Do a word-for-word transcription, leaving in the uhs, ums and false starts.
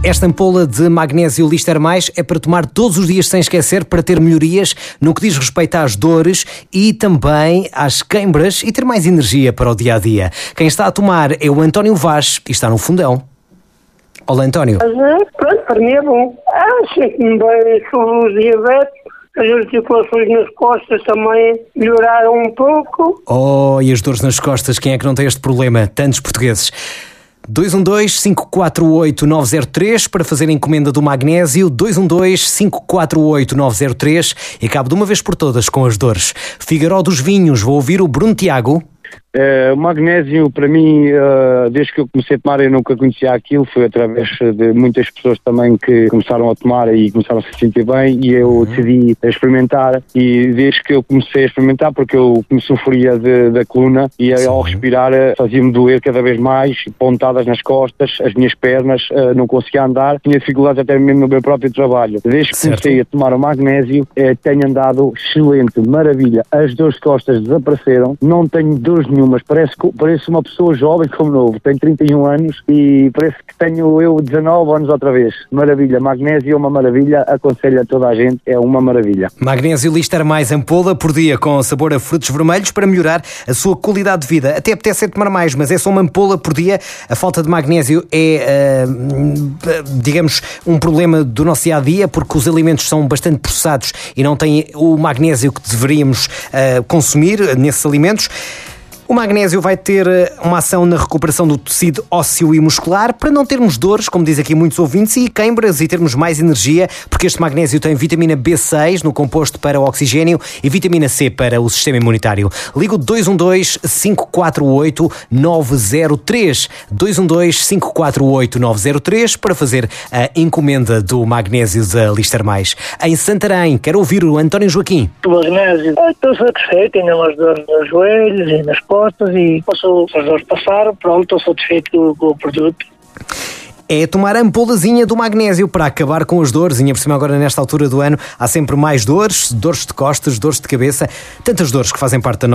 Esta ampola de magnésio Lister Mais é para tomar todos os dias sem esquecer, para ter melhorias no que diz respeito às dores e também às queimbras e ter mais energia para o dia-a-dia. Quem está a tomar é o António Vaz e está no Fundão. Olá, António. Mas, pronto, para mim é bom. Ah, sinto-me bem, sou diabetes. As articulações nas costas também melhoraram um pouco. Oh, e as dores nas costas, quem é que não tem este problema? Tantos portugueses. dois um dois, cinco quatro oito, nove zero três para fazer a encomenda do magnésio. dois um dois, cinco quatro oito, nove zero três e acabo de uma vez por todas com as dores. Figueiró dos Vinhos, vou ouvir o Bruno Tiago. Uh, o magnésio, para mim, uh, desde que eu comecei a tomar, eu nunca conhecia aquilo. Foi através de muitas pessoas também que começaram a tomar e começaram a se sentir bem, e eu uhum. decidi experimentar. E desde que eu comecei a experimentar, porque eu sofria de, da coluna, e Sim. ao respirar fazia-me doer cada vez mais, pontadas nas costas, as minhas pernas, uh, não conseguia andar, tinha dificuldades até mesmo no meu próprio trabalho. Desde que certo. comecei a tomar o magnésio, uh, tenho andado excelente, maravilha. As dores de costas desapareceram, não tenho dores nenhuma. Mas parece, parece uma pessoa jovem como novo. Tenho trinta e um anos e parece que tenho eu dezanove anos outra vez. Maravilha, magnésio é uma maravilha, aconselho a toda a gente, é uma maravilha. Magnésio Lister Mais ampola por dia com sabor a frutos vermelhos para melhorar a sua qualidade de vida. Até apetece tomar mais, mas é só uma ampola por dia. A falta de magnésio é, uh, digamos, um problema do nosso dia-a-dia, porque os alimentos são bastante processados e não têm o magnésio que deveríamos uh, consumir nesses alimentos. O magnésio vai ter uma ação na recuperação do tecido ósseo e muscular para não termos dores, como diz aqui muitos ouvintes, e queimbras, e termos mais energia, porque este magnésio tem vitamina B seis no composto para o oxigênio e vitamina C para o sistema imunitário. Ligo dois um dois, cinco quatro oito, nove zero três, dois um dois, cinco quatro oito, nove zero três para fazer a encomenda do magnésio da Lister Mais. Em Santarém, quero ouvir o António Joaquim. O magnésio, estou satisfeito, ainda umas dores nos joelhos e nas costas, e posso as dores passar, pronto, estou satisfeito com, com o produto. É tomar a ampolazinha do magnésio para acabar com as dores. E por cima agora, nesta altura do ano, há sempre mais dores, dores de costas, dores de cabeça, tantas dores que fazem parte da nossa